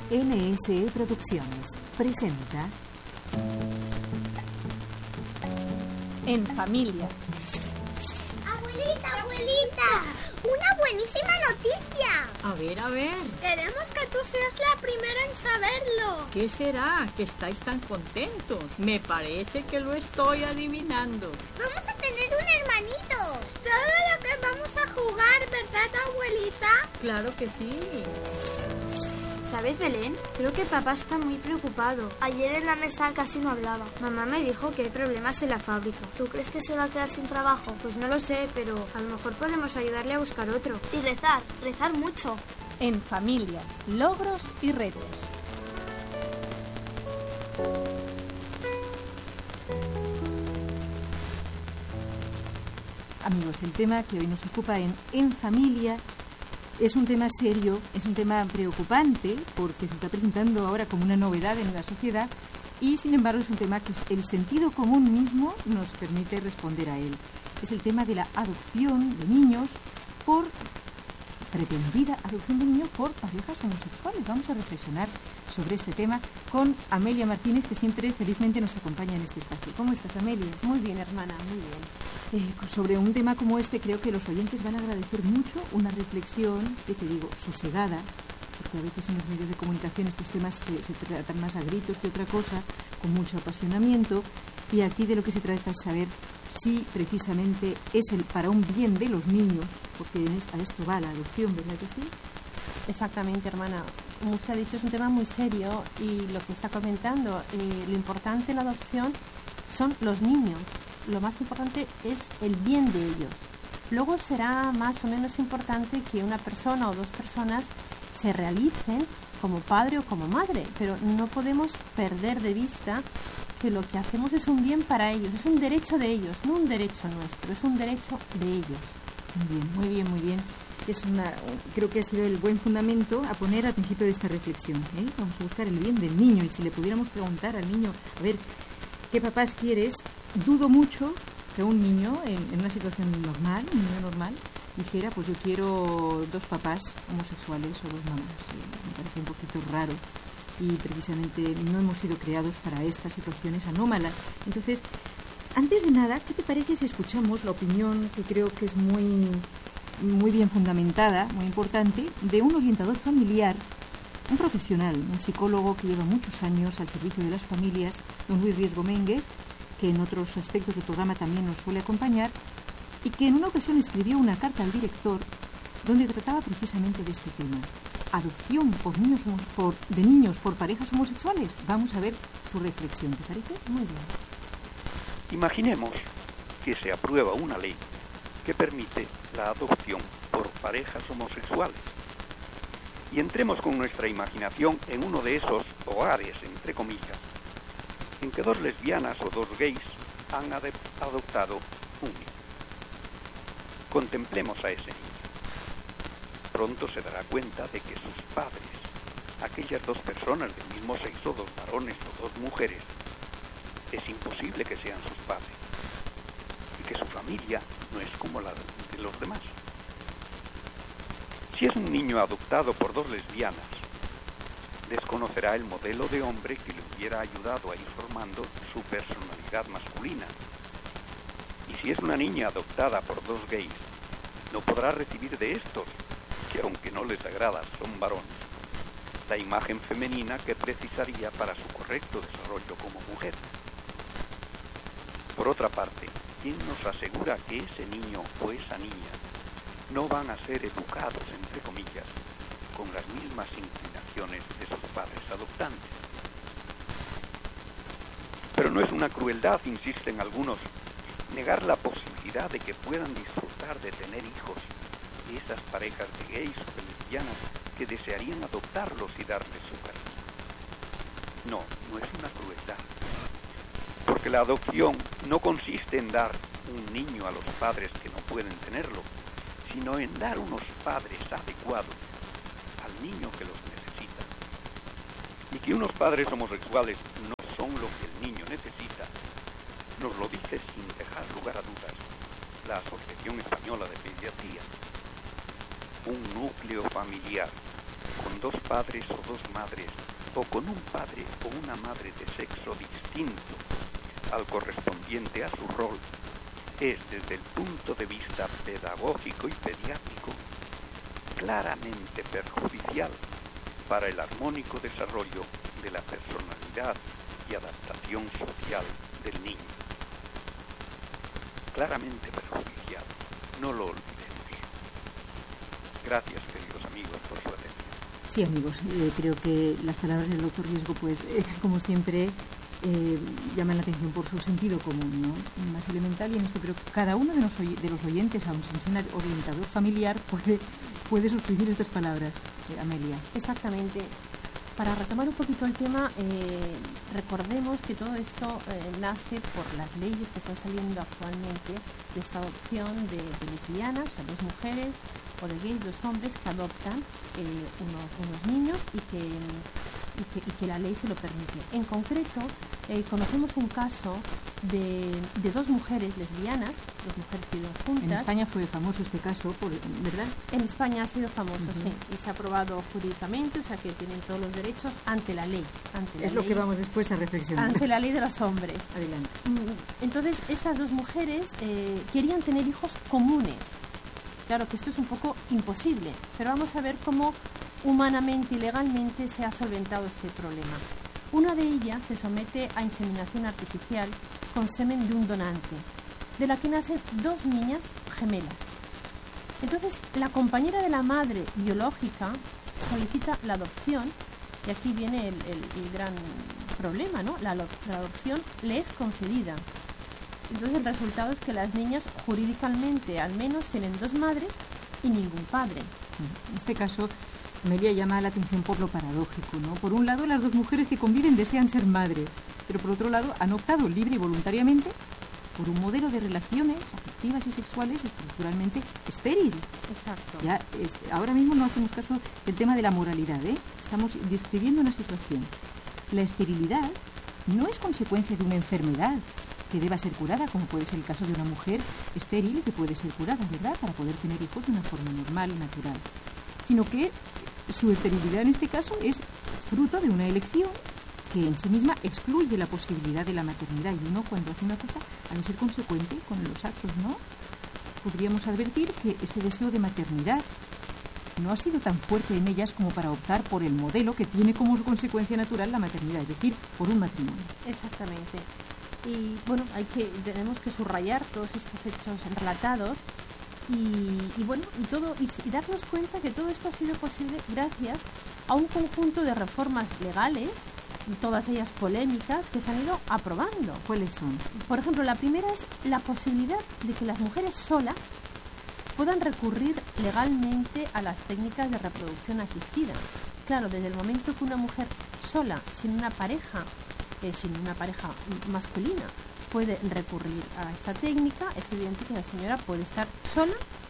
NSE Producciones presenta En Familia. Abuelita, abuelita, una buenísima noticia. A ver. Queremos que tú seas la primera en saberlo. ¿Qué será que estáis tan contentos? Me parece que lo estoy adivinando. Vamos a tener un hermanito. Todo lo que vamos a jugar, ¿verdad, abuelita? Claro que sí. ¿Sabes, Belén? Creo que papá está muy preocupado. Ayer en la mesa casi no hablaba. Mamá me dijo que hay problemas en la fábrica. ¿Tú crees que se va a quedar sin trabajo? Pues no lo sé, pero a lo mejor podemos ayudarle a buscar otro. Y rezar mucho. En Familia, logros y retos. Amigos, el tema que hoy nos ocupa en Familia es un tema serio, es un tema preocupante porque se está presentando ahora como una novedad en la sociedad y sin embargo es un tema que el sentido común mismo nos permite responder a él. Es el tema de la adopción de niños pretendida adopción de niños por parejas homosexuales. Vamos a reflexionar sobre este tema con Amelia Martínez, que siempre felizmente nos acompaña en este espacio. ¿Cómo estás, Amelia? Muy bien, hermana, muy bien. Sobre un tema como este creo que los oyentes van a agradecer mucho una reflexión, que te digo, sosegada, porque a veces en los medios de comunicación estos temas se tratan más a gritos que otra cosa, con mucho apasionamiento, y aquí de lo que se trata es saber si precisamente es para un bien de los niños, porque a esto va la adopción, ¿verdad que sí? Exactamente, hermana. Como usted ha dicho, es un tema muy serio y lo que está comentando, lo importante en la adopción son los niños. Lo más importante es el bien de ellos. Luego será más o menos importante que una persona o dos personas se realicen como padre o como madre, pero no podemos perder de vista que lo que hacemos es un bien para ellos, es un derecho de ellos, no un derecho nuestro, es un derecho de ellos. Muy bien. Creo que ha sido el buen fundamento a poner al principio de esta reflexión, ¿eh? Vamos a buscar el bien del niño, y si le pudiéramos preguntar al niño, a ver, ¿qué papás quieres? Dudo mucho que un niño en una situación normal, un niño normal, dijera, pues yo quiero dos papás homosexuales o dos mamás. Me parece un poquito raro. Y precisamente no hemos sido creados para estas situaciones anómalas. Entonces, antes de nada, ¿qué te parece si escuchamos la opinión, que creo que es muy bien fundamentada, muy importante, de un orientador familiar, un profesional, un psicólogo que lleva muchos años al servicio de las familias, don Luis Riesgo Méndez, que en otros aspectos del programa también nos suele acompañar, y que en una ocasión escribió una carta al director donde trataba precisamente de este tema. Adopción de niños por parejas homosexuales. Vamos a ver su reflexión, ¿te parece? Muy bien. Imaginemos que se aprueba una ley que permite la adopción por parejas homosexuales. Y entremos con nuestra imaginación en uno de esos hogares, entre comillas, en que dos lesbianas o dos gays han adoptado un niño. Contemplemos a ese niño. Pronto se dará cuenta de que sus padres, aquellas dos personas del mismo sexo, dos varones o dos mujeres, es imposible que sean sus padres, y que su familia no es como la de los demás. Si es un niño adoptado por dos lesbianas, desconocerá el modelo de hombre que le hubiera ayudado a ir formando su personalidad masculina. Y si es una niña adoptada por dos gays, no podrá recibir de estos, que aunque no les agrada son varones, la imagen femenina que precisaría para su correcto desarrollo como mujer. Por otra parte, ¿quién nos asegura que ese niño o esa niña no van a ser educados, entre comillas, con las mismas inclinaciones de sus padres adoptantes? Pero no es una crueldad, insisten algunos, negar la posibilidad de que puedan disfrutar de tener hijos de esas parejas de gays o de lesbianas que desearían adoptarlos y darles su cariño. No es una crueldad, porque la adopción no consiste en dar un niño a los padres que no pueden tenerlo, sino en dar unos padres adecuados al niño que los necesita. Y que unos padres homosexuales no son lo que el niño necesita, nos lo dice sin dejar lugar a dudas la Asociación Española de Pediatría. Un núcleo familiar con dos padres o dos madres, o con un padre o una madre de sexo distinto al correspondiente a su rol, es desde el punto de vista pedagógico y pediátrico claramente perjudicial para el armónico desarrollo de la personalidad y adaptación social del niño. Claramente perjudicial, no lo olvidemos. Gracias, queridos amigos, por su atención. Sí, amigos, creo que las palabras del doctor Riesgo, pues, como siempre, llaman la atención por su sentido común, ¿no? Más elemental, y en esto creo que cada uno de los oyentes, aun sin ser orientador familiar, puede suscribir estas palabras, Amelia. Exactamente. Para retomar un poquito el tema, recordemos que todo esto nace por las leyes que están saliendo actualmente de esta adopción de lesbianas, de dos mujeres, o de gays, dos hombres que adoptan unos niños y que la ley se lo permite. En concreto, conocemos un caso de dos mujeres lesbianas, dos mujeres que viven juntas. En España fue famoso este caso, ¿verdad? En España ha sido famoso, sí, y se ha aprobado jurídicamente, o sea que tienen todos los derechos ante la ley. Es lo que vamos después a reflexionar. Ante la ley de los hombres. Adelante. Entonces, estas dos mujeres querían tener hijos comunes. Claro que esto es un poco imposible, pero vamos a ver cómo humanamente y legalmente se ha solventado este problema. Una de ellas se somete a inseminación artificial con semen de un donante, de la que nacen dos niñas gemelas. Entonces, la compañera de la madre biológica solicita la adopción, y aquí viene el gran problema, ¿no? La adopción le es concedida. Entonces el resultado es que las niñas jurídicamente al menos tienen dos madres y ningún padre. En este caso, Amelia llama la atención por lo paradójico, ¿no? Por un lado, las dos mujeres que conviven desean ser madres, pero por otro lado han optado libre y voluntariamente por un modelo de relaciones afectivas y sexuales estructuralmente estéril. Exacto. Ya, ahora mismo no hacemos caso del tema de la moralidad, ¿eh? Estamos describiendo una situación. La esterilidad no es consecuencia de una enfermedad que deba ser curada, como puede ser el caso de una mujer estéril que puede ser curada, ¿verdad?, para poder tener hijos de una forma normal y natural, sino que su esterilidad en este caso es fruto de una elección que en sí misma excluye la posibilidad de la maternidad, y uno cuando hace una cosa ha de ser consecuente con los actos, ¿no? Podríamos advertir que ese deseo de maternidad no ha sido tan fuerte en ellas como para optar por el modelo que tiene como consecuencia natural la maternidad, es decir, por un matrimonio. Exactamente. Y bueno, tenemos que subrayar todos estos hechos relatados y darnos cuenta que todo esto ha sido posible gracias a un conjunto de reformas legales, todas ellas polémicas, que se han ido aprobando. ¿Cuáles son? Por ejemplo, la primera es la posibilidad de que las mujeres solas puedan recurrir legalmente a las técnicas de reproducción asistida. Claro, desde el momento que una mujer sola, sin una pareja masculina, puede recurrir a esta técnica, es evidente que la señora puede estar sola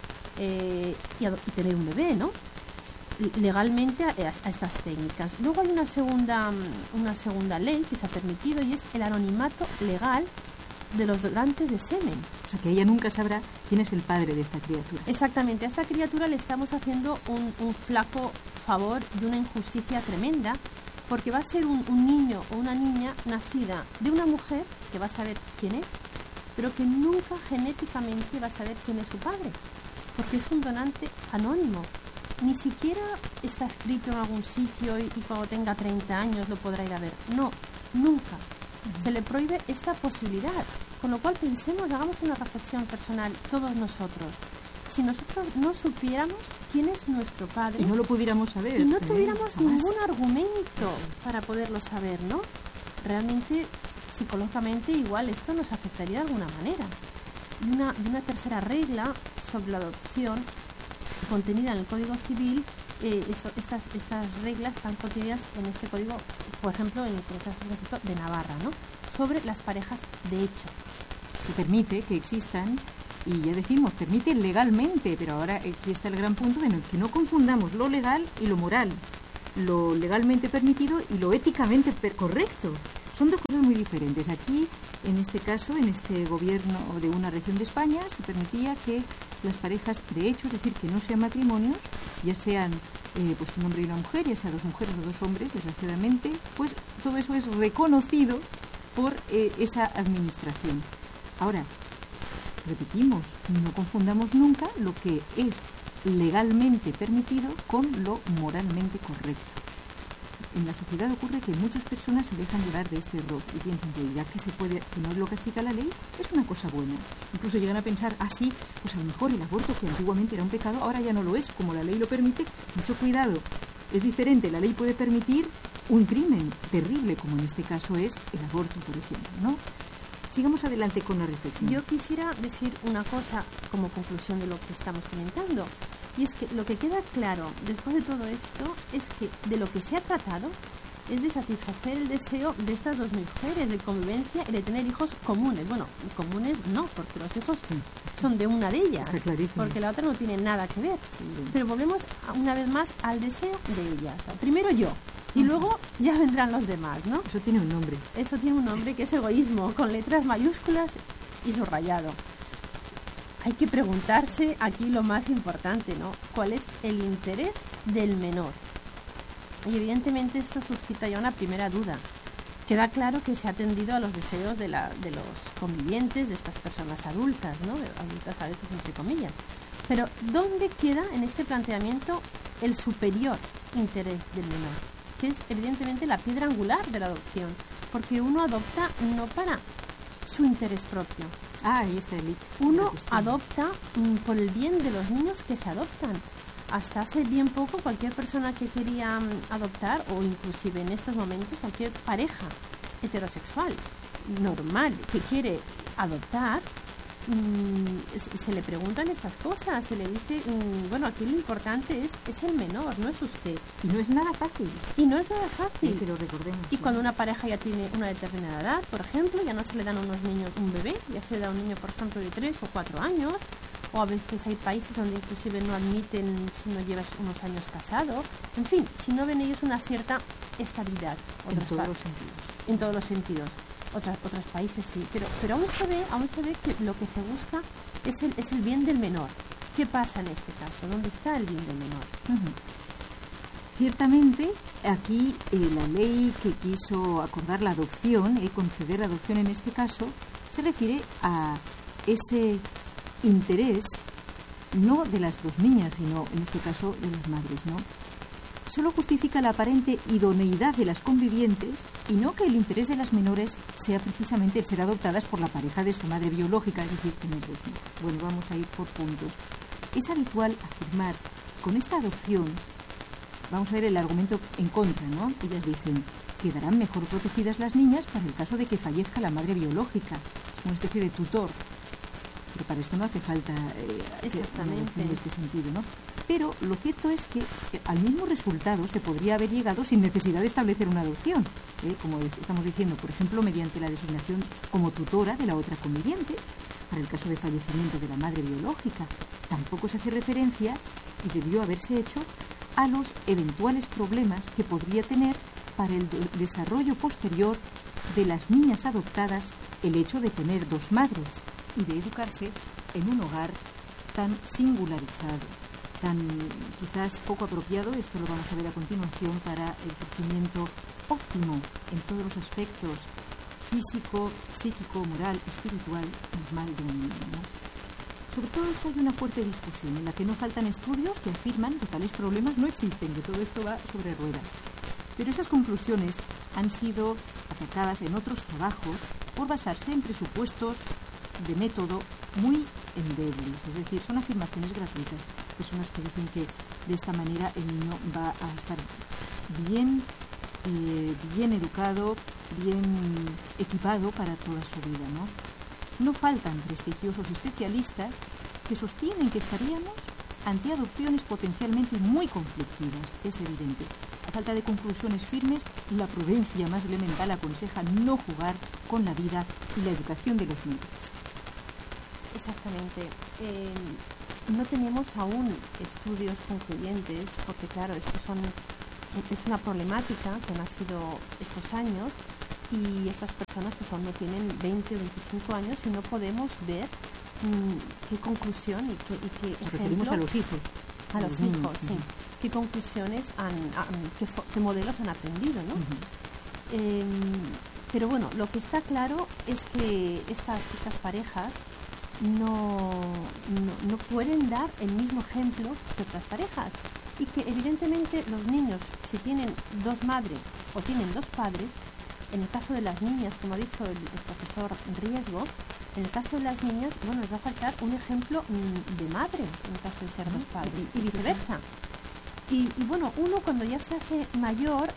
y tener un bebé, ¿no?, legalmente a estas técnicas. Luego hay una segunda ley que se ha permitido, y es el anonimato legal de los donantes de semen. O sea, que ella nunca sabrá quién es el padre de esta criatura. Exactamente, a esta criatura le estamos haciendo un flaco favor y una injusticia tremenda, porque va a ser un niño o una niña nacida de una mujer que va a saber quién es, pero que nunca genéticamente va a saber quién es su padre, porque es un donante anónimo. Ni siquiera está escrito en algún sitio y cuando tenga 30 años lo podrá ir a ver. No, nunca. Se le prohíbe esta posibilidad. Con lo cual pensemos, hagamos una reflexión personal, todos nosotros. Si nosotros no supiéramos quién es nuestro padre... Y no lo pudiéramos saber. Y no tuviéramos ningún argumento para poderlo saber, ¿no? Realmente, psicológicamente, igual esto nos afectaría de alguna manera. Y una tercera regla sobre la adopción contenida en el Código Civil, estas reglas están contenidas en este código, por ejemplo, en el caso de Navarra, ¿no?, sobre las parejas de hecho. Que permite que existan, y ya decimos, permite legalmente, pero ahora aquí está el gran punto de que no confundamos lo legal y lo moral, lo legalmente permitido y lo éticamente correcto. Son dos cosas muy diferentes. Aquí, en este caso, en este gobierno de una región de España, se permitía que las parejas de hecho, es decir, que no sean matrimonios, ya sean pues un hombre y una mujer, ya sea dos mujeres o dos hombres, desgraciadamente, pues todo eso es reconocido por esa administración. Ahora, repetimos, no confundamos nunca lo que es legalmente permitido con lo moralmente correcto. En la sociedad ocurre que muchas personas se dejan llevar de este error y piensan que ya que se puede, que no lo castiga la ley, es una cosa buena. Incluso llegan a pensar, sí, pues a lo mejor el aborto, que antiguamente era un pecado, ahora ya no lo es, como la ley lo permite. Mucho cuidado, es diferente, la ley puede permitir un crimen terrible, como en este caso es el aborto, por ejemplo, ¿no? Sigamos adelante con la reflexión. Yo quisiera decir una cosa como conclusión de lo que estamos comentando. Y es que lo que queda claro después de todo esto es que de lo que se ha tratado es de satisfacer el deseo de estas dos mujeres de convivencia y de tener hijos comunes. Bueno, comunes no, porque los hijos son de una de ellas, porque la otra no tiene nada que ver. Pero volvemos una vez más al deseo de ellas. Primero yo, y luego ya vendrán los demás, ¿no? Eso tiene un nombre. Eso tiene un nombre que es egoísmo, con letras mayúsculas y subrayado. Hay que preguntarse aquí lo más importante, ¿no? ¿Cuál es el interés del menor? Y evidentemente esto suscita ya una primera duda. Queda claro que se ha atendido a los deseos de los convivientes, de estas personas adultas, ¿no? Adultas a veces entre comillas. Pero ¿dónde queda en este planteamiento el superior interés del menor? Que es evidentemente la piedra angular de la adopción. Porque uno adopta no para su interés propio. Ahí está el Uno adopta por el bien de los niños que se adoptan. Hasta hace bien poco cualquier persona que quería adoptar, o inclusive en estos momentos cualquier pareja heterosexual normal que quiere adoptar, se le preguntan estas cosas, se le dice, bueno, aquí lo importante es el menor, no es usted. Y no es nada fácil. Sí, pero recordemos. Y cuando una pareja ya tiene una determinada edad, por ejemplo, ya no se le dan a unos niños un bebé, ya se le da a un niño, por ejemplo, de 3 o 4 años, o a veces hay países donde inclusive no admiten si no llevas unos años casado. En fin, si no ven ellos una cierta estabilidad. En todos los sentidos. En todos los sentidos. Otros países sí, pero aún se ve que lo que se busca es el bien del menor. ¿Qué pasa en este caso? ¿Dónde está el bien del menor? Ciertamente, aquí la ley que quiso acordar la adopción, conceder la adopción en este caso, se refiere a ese interés no de las dos niñas, sino en este caso de las madres, ¿no? Solo justifica la aparente idoneidad de las convivientes y no que el interés de las menores sea precisamente el ser adoptadas por la pareja de su madre biológica, es decir, tener dos. Bueno, vamos a ir por puntos. Es habitual afirmar, con esta adopción, vamos a ver el argumento en contra, ¿no? Ellas dicen, quedarán mejor protegidas las niñas para el caso de que fallezca la madre biológica. Es una especie de tutor. Pero para esto no hace falta exactamente en este sentido, ¿no? Pero lo cierto es que al mismo resultado se podría haber llegado sin necesidad de establecer una adopción, como estamos diciendo, por ejemplo, mediante la designación como tutora de la otra conviviente, para el caso de fallecimiento de la madre biológica. Tampoco se hace referencia, y debió haberse hecho, a los eventuales problemas que podría tener para el desarrollo posterior de las niñas adoptadas el hecho de tener dos madres y de educarse en un hogar tan singularizado, tan quizás poco apropiado, esto lo vamos a ver a continuación, para el crecimiento óptimo en todos los aspectos físico, psíquico, moral, espiritual, normal de un niño, ¿no? Sobre todo esto hay una fuerte discusión en la que no faltan estudios que afirman que tales problemas no existen, que todo esto va sobre ruedas. Pero esas conclusiones han sido atacadas en otros trabajos por basarse en presupuestos de método muy endebles, es decir, son afirmaciones gratuitas, personas que dicen que de esta manera el niño va a estar bien educado, bien equipado para toda su vida, ¿no? No faltan prestigiosos especialistas que sostienen que estaríamos ante adopciones potencialmente muy conflictivas, es evidente. A falta de conclusiones firmes, la prudencia más elemental aconseja no jugar con la vida y la educación de los niños. Exactamente. No tenemos aún estudios concluyentes, porque claro, es una problemática que ha nacido estos años, y estas personas pues aún no tienen 20 o 25 años y no podemos ver qué conclusión y qué Nos referimos a los hijos. A los hijos, sí. ¿Qué conclusiones qué modelos han aprendido, ¿no? Pero bueno, lo que está claro es que estas parejas no pueden dar el mismo ejemplo que otras parejas y que evidentemente los niños, si tienen dos madres o tienen dos padres, en el caso de las niñas, como ha dicho el profesor Riesgo, en el caso de las niñas, bueno, les va a faltar un ejemplo de madre en el caso de ser dos padres y viceversa. Y bueno, uno cuando ya se hace mayor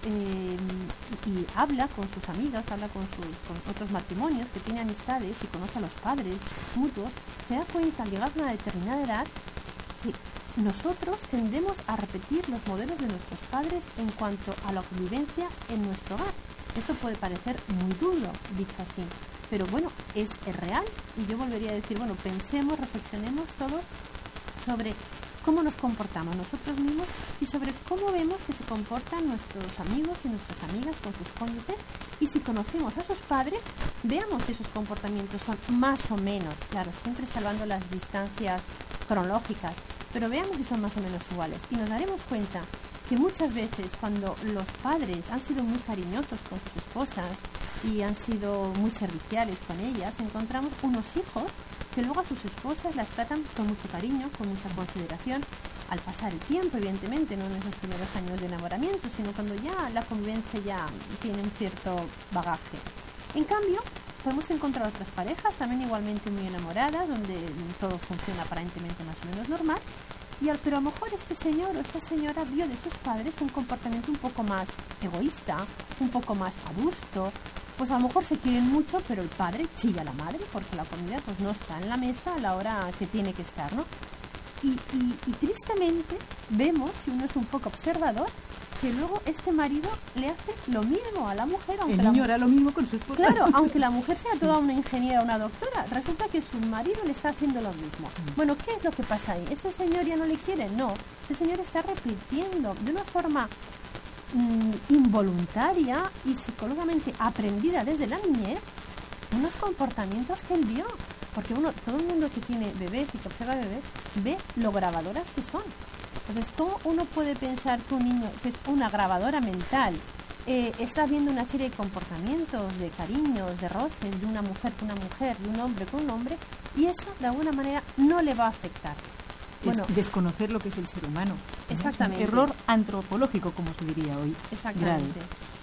y habla con sus amigas, habla con otros matrimonios, que tiene amistades y conoce a los padres mutuos, se da cuenta al llegar a una determinada edad que nosotros tendemos a repetir los modelos de nuestros padres en cuanto a la convivencia en nuestro hogar. Esto puede parecer muy duro, dicho así, pero bueno, es real. Y yo volvería a decir, bueno, pensemos, reflexionemos todos sobre cómo nos comportamos nosotros mismos y sobre cómo vemos que se comportan nuestros amigos y nuestras amigas con sus cónyuges, y si conocemos a sus padres, veamos si esos comportamientos son más o menos, claro, siempre salvando las distancias cronológicas, pero veamos si son más o menos iguales y nos daremos cuenta que muchas veces cuando los padres han sido muy cariñosos con sus esposas y han sido muy serviciales con ellas, encontramos unos hijos que luego a sus esposas las tratan con mucho cariño, con mucha consideración, al pasar el tiempo, evidentemente, no en esos primeros años de enamoramiento, sino cuando ya la convivencia ya tiene un cierto bagaje. En cambio, podemos encontrar otras parejas también igualmente muy enamoradas, donde todo funciona aparentemente más o menos normal, pero a lo mejor este señor o esta señora vio de sus padres un comportamiento un poco más egoísta, un poco más adusto. Pues a lo mejor se quieren mucho, pero el padre chilla a la madre porque la comida pues no está en la mesa a la hora que tiene que estar, ¿no? Y tristemente vemos, si uno es un poco observador, que luego este marido le hace lo mismo a la mujer. Aunque el niño hará lo mismo con su esposa. Claro, aunque la mujer sea toda una ingeniera o una doctora, resulta que su marido le está haciendo lo mismo. Bueno, ¿qué es lo que pasa ahí? ¿Este señor ya no le quiere? No, este señor está repitiendo de una forma involuntaria y psicológicamente aprendida desde la niñez unos comportamientos que él vio, porque todo el mundo que tiene bebés y que observa bebés ve lo grabadoras que son. Entonces, ¿cómo uno puede pensar que un niño que es una grabadora mental está viendo una serie de comportamientos, de cariños, de roces de una mujer con una mujer, de un hombre con un hombre, y eso de alguna manera no le va a afectar? Bueno, es desconocer lo que es el ser humano. Exactamente. Es un error antropológico, como se diría hoy. Exactamente.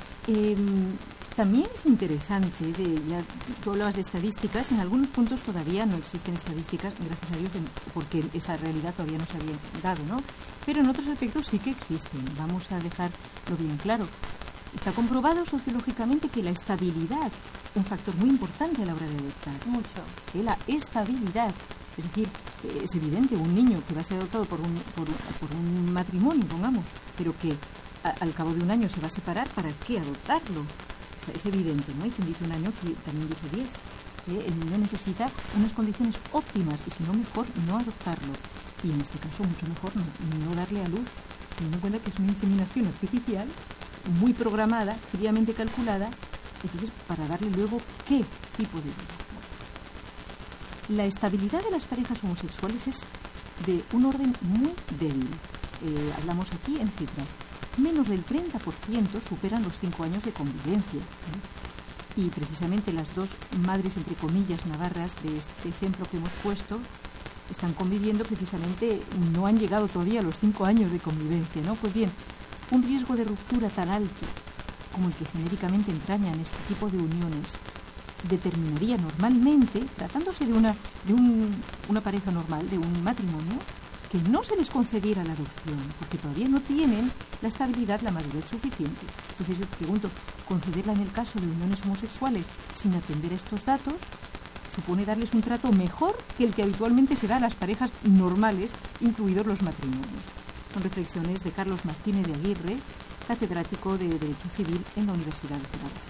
También es interesante, ya tú hablabas de estadísticas, en algunos puntos todavía no existen estadísticas, gracias a Dios, porque esa realidad todavía no se había dado, ¿no? Pero en otros aspectos sí que existen, vamos a dejarlo bien claro. Está comprobado sociológicamente que la estabilidad, un factor muy importante a la hora de adoptar. Mucho. La estabilidad. Es decir, es evidente, un niño que va a ser adoptado por un matrimonio, pongamos, pero que al cabo de un año se va a separar, ¿para qué adoptarlo? Es evidente, ¿no? Hay quien dice un año, que también dice 10. El niño necesita unas condiciones óptimas y si no mejor no adoptarlo. Y en este caso mucho mejor no darle a luz, teniendo en cuenta que es una inseminación artificial, muy programada, fríamente calculada, entonces para darle luego qué tipo de vida. La estabilidad de las parejas homosexuales es de un orden muy débil. Hablamos aquí en cifras. Menos del 30% superan los 5 años de convivencia. Y precisamente las dos madres, entre comillas, navarras de este ejemplo que hemos puesto, están conviviendo precisamente, no han llegado todavía a los 5 años de convivencia, ¿no? Pues bien, un riesgo de ruptura tan alto como el que genéricamente entrañan este tipo de uniones determinaría normalmente, tratándose de una pareja normal, de un matrimonio, que no se les concediera la adopción, porque todavía no tienen la estabilidad, la madurez suficiente. Entonces yo te pregunto, ¿concederla en el caso de uniones homosexuales sin atender a estos datos supone darles un trato mejor que el que habitualmente se da a las parejas normales, incluidos los matrimonios? Son reflexiones de Carlos Martínez de Aguirre, catedrático de Derecho Civil en la Universidad de Zaragoza.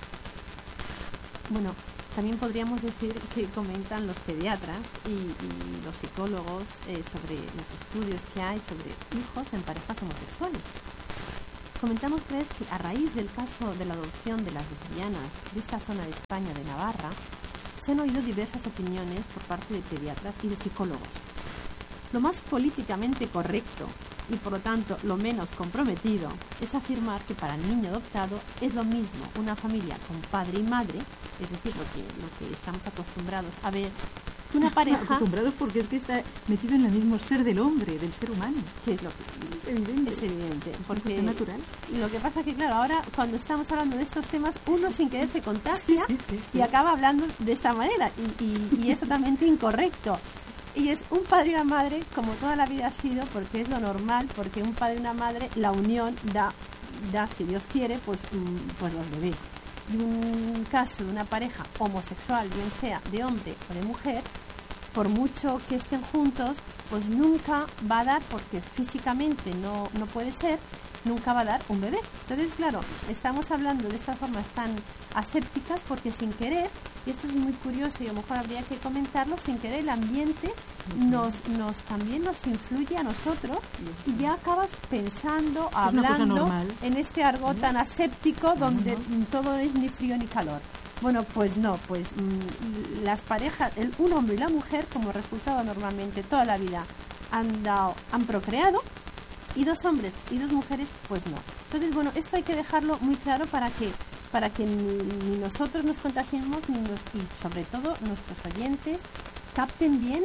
Bueno, también podríamos decir que comentan los pediatras y los psicólogos sobre los estudios que hay sobre hijos en parejas homosexuales. Comentamos que a raíz del caso de la adopción de las lesbianas de esta zona de España, de Navarra, se han oído diversas opiniones por parte de pediatras y de psicólogos. Lo más políticamente correcto y por lo tanto lo menos comprometido es afirmar que para el niño adoptado es lo mismo una familia con padre y madre, es decir, lo que estamos acostumbrados a ver, que una pareja... Acostumbrados porque es que está metido en el mismo ser del hombre, del ser humano. Que es lo que es evidente. Es evidente, porque es natural. Lo que pasa es que, claro, ahora cuando estamos hablando de estos temas, uno sin querer se contagia sí. y acaba hablando de esta manera y es totalmente incorrecto. Y es un padre y una madre como toda la vida ha sido, porque es lo normal, porque un padre y una madre, la unión da si Dios quiere, pues los bebés. Y un caso de una pareja homosexual, bien sea de hombre o de mujer, por mucho que estén juntos, pues nunca va a dar, porque físicamente no puede ser, nunca va a dar un bebé. Entonces, claro, estamos hablando de estas formas tan asépticas porque sin querer, y esto es muy curioso y a lo mejor habría que comentarlo, sin querer el ambiente también nos influye a nosotros y ya acabas pensando, hablando en este argot tan aséptico donde todo es ni frío ni calor. Bueno, pues no, las parejas, un hombre y la mujer, como resultado normalmente toda la vida han procreado, y 2 hombres y 2 mujeres, pues no. Entonces, bueno, esto hay que dejarlo muy claro para que ni nosotros nos contagiemos, y sobre todo nuestros oyentes capten bien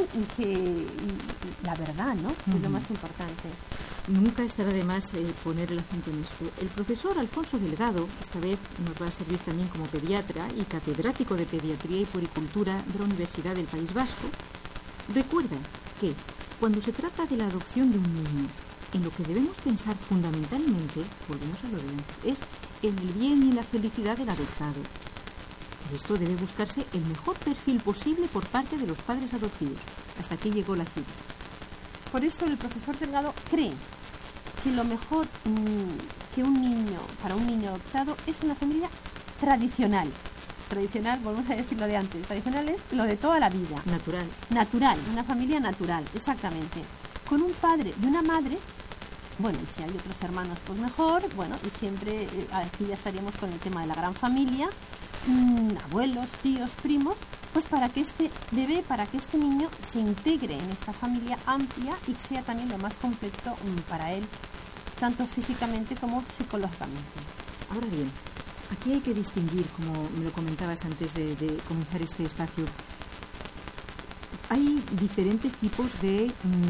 la verdad, ¿no? Que es lo más importante. Nunca estará de más poner el acento en esto. El profesor Alfonso Delgado, esta vez nos va a servir también como pediatra y catedrático de Pediatría y Puericultura de la Universidad del País Vasco, recuerda que cuando se trata de la adopción de un niño, en lo que debemos pensar fundamentalmente, volvemos a lo de antes, es en el bien y en la felicidad del adoptado. Por esto debe buscarse el mejor perfil posible por parte de los padres adoptivos. Hasta aquí llegó la cita. Por eso el profesor Delgado cree que lo mejor para un niño adoptado es una familia tradicional. Tradicional, volvemos a decir lo de antes, tradicional es lo de toda la vida. Natural, una familia natural, exactamente. Con un padre y una madre, bueno, y si hay otros hermanos, pues mejor, bueno, y siempre aquí ya estaríamos con el tema de la gran familia, abuelos, tíos, primos, pues para que este niño se integre en esta familia amplia y sea también lo más completo para él, tanto físicamente como psicológicamente. Ahora bien, aquí hay que distinguir, como me lo comentabas antes de comenzar este espacio, hay diferentes tipos de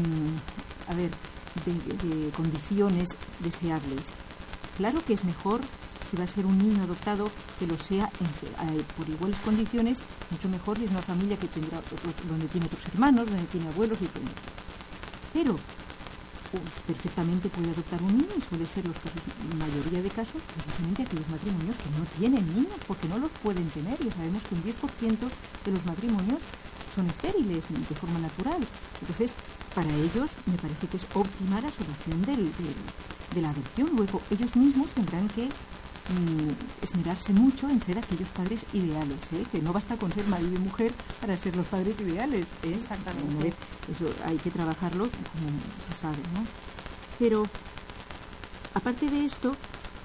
condiciones deseables. Claro que es mejor, si va a ser un niño adoptado, que lo sea por iguales condiciones, mucho mejor si es una familia que tendrá donde tiene otros hermanos, donde tiene abuelos y todo. Pero perfectamente puede adoptar un niño, y suele ser los casos, mayoría de casos, precisamente aquellos matrimonios que no tienen niños porque no los pueden tener, y sabemos que un 10% de los matrimonios son estériles de forma natural. Entonces, para ellos me parece que es óptima la solución de la adopción. Luego ellos mismos tendrán que esmerarse mucho en ser aquellos padres ideales, que no basta con ser marido y mujer para ser los padres ideales. Exactamente. Eso hay que trabajarlo, como se sabe, ¿no? Pero aparte de esto,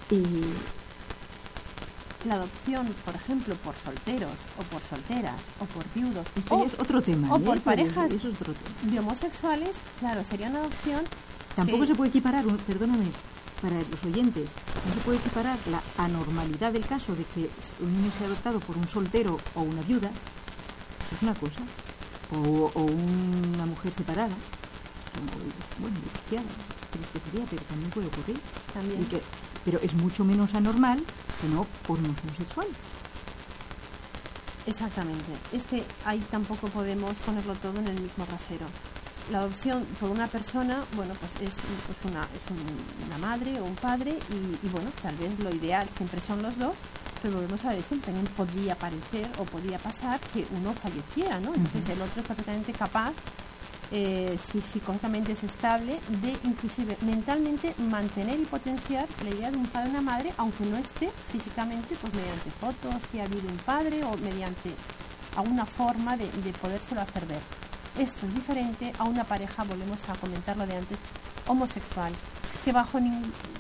la adopción, por ejemplo, por solteros o por solteras o por viudos, esto es otro tema, o por parejas eso es otro tema. De homosexuales, claro, sería una adopción. Tampoco se puede equiparar, perdóname, para los oyentes, no se puede equiparar la anormalidad del caso de que un niño sea adoptado por un soltero o una viuda, es una cosa, o una mujer separada, bueno, divorciada, triste sería, pero también puede ocurrir. También. Pero es mucho menos anormal que no por unos homosexuales. Exactamente. Es que ahí tampoco podemos ponerlo todo en el mismo rasero. La adopción por una persona, bueno, pues es una madre o un padre y bueno, tal vez lo ideal siempre son los dos, pero volvemos a decir, también podría parecer o podría pasar que uno falleciera, ¿no? Entonces el otro es perfectamente capaz, si psicológicamente es estable, de inclusive mentalmente mantener y potenciar la idea de un padre y una madre, aunque no esté físicamente, pues mediante fotos, si ha habido un padre o mediante alguna forma de podérselo hacer ver. Esto es diferente a una pareja, volvemos a comentar lo de antes, homosexual, que bajo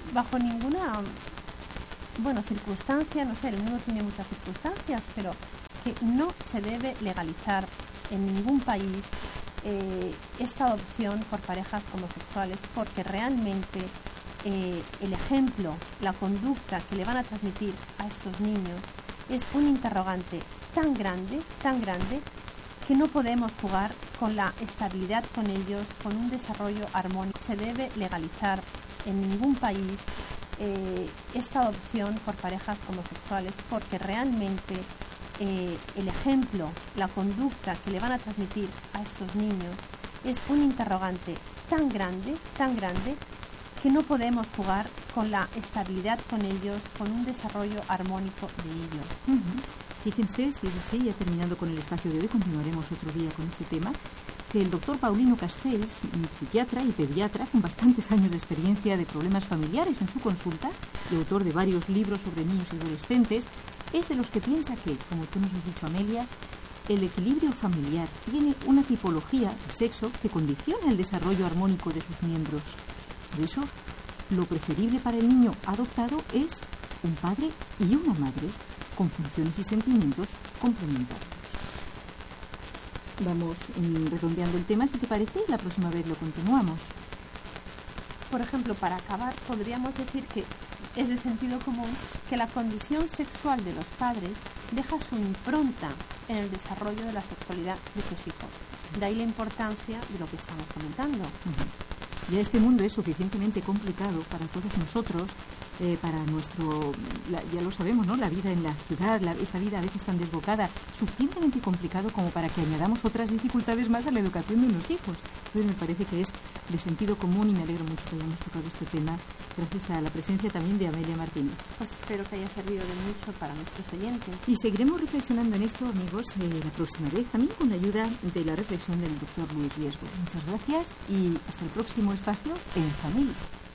bajo ninguna, circunstancia, no sé, el mundo tiene muchas circunstancias, pero que no se debe legalizar en ningún país esta adopción por parejas homosexuales, porque realmente el ejemplo, la conducta que le van a transmitir a estos niños es un interrogante tan grande, que no podemos jugar con la estabilidad con ellos, con un desarrollo armónico. Se debe legalizar en ningún país esta adopción por parejas homosexuales, porque realmente el ejemplo, la conducta que le van a transmitir a estos niños es un interrogante tan grande, que no podemos jugar con la estabilidad con ellos, con un desarrollo armónico de ellos. Fíjense, si es así, ya terminando con el espacio de hoy, continuaremos otro día con este tema, que el doctor Paulino Castells, psiquiatra y pediatra con bastantes años de experiencia de problemas familiares en su consulta y autor de varios libros sobre niños y adolescentes, es de los que piensa que, como tú nos has dicho, Amelia, el equilibrio familiar tiene una tipología de sexo que condiciona el desarrollo armónico de sus miembros. Por eso, lo preferible para el niño adoptado es un padre y una madre con funciones y sentimientos complementarios. Vamos redondeando el tema, si te parece, y la próxima vez lo continuamos. Por ejemplo, para acabar, podríamos decir que es de sentido común que la condición sexual de los padres deja su impronta en el desarrollo de la sexualidad de sus hijos. De ahí la importancia de lo que estamos comentando. Ya este mundo es suficientemente complicado para todos nosotros, para ya lo sabemos, ¿no? La vida en la ciudad, esta vida a veces tan desbocada, suficientemente complicado como para que añadamos otras dificultades más a la educación de unos hijos. Entonces me parece que es de sentido común y me alegro mucho que hayamos tocado este tema gracias a la presencia también de Amelia Martínez. Pues espero que haya servido de mucho para nuestros oyentes. Y seguiremos reflexionando en esto, amigos, la próxima vez, también con la ayuda de la reflexión del doctor Luis Riesgo. Muchas gracias y hasta el próximo espacio en familia.